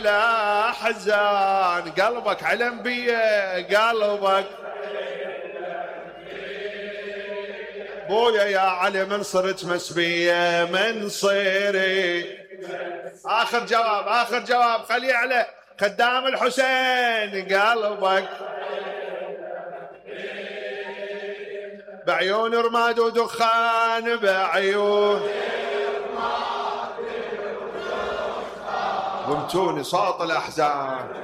لا حزان قلبك على انبياء قلبك بويا يا علي من صرت مسبية من صيري. آخر جواب خليه على خدام الحسين قلبك بعيون رماد ودخان بعيون ومتوني صوت الأحزان.